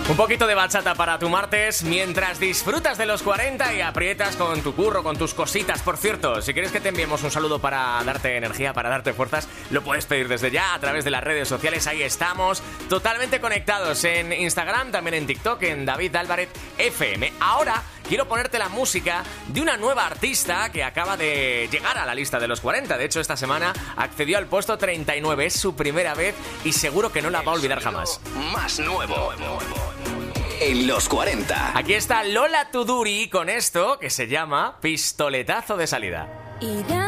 Un poquito de bachata para tu martes mientras disfrutas de los 40 y aprietas con tu curro, con tus cositas. Por cierto, si quieres que te enviemos un saludo para darte energía, para darte fuerzas, lo puedes pedir desde ya a través de las redes sociales. Ahí estamos, totalmente conectados en Instagram, también en TikTok, en David Álvarez FM. Ahora quiero ponerte la música de una nueva artista que acaba de llegar a la lista de los 40. De hecho, esta semana accedió al puesto 39. Es su primera vez y seguro que no la va a olvidar jamás. Más nuevo en los 40. Aquí está Lola Tuduri con esto que se llama Pistoletazo de salida.